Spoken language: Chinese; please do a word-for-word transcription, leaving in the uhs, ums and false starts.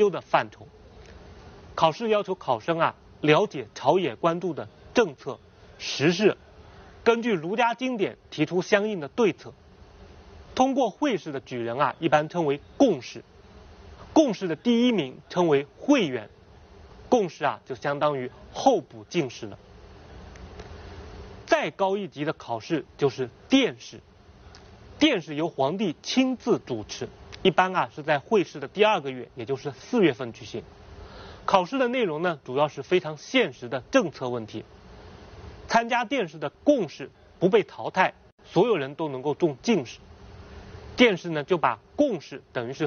究的范畴。考试要求考生啊了解朝野关注的政策、时事，根据儒家经典提出相应的对策。通过会试的举人啊，一般称为贡士。贡士的第一名称为会员，贡士啊就相当于候补进士了。再高一级的考试就是殿试，殿试由皇帝亲自主持，一般啊是在会试的第二个月，也就是四月份举行。考试的内容呢，主要是非常现实的政策问题。参加殿试的贡士不被淘汰，所有人都能够中进士。殿试呢就把贡士等于是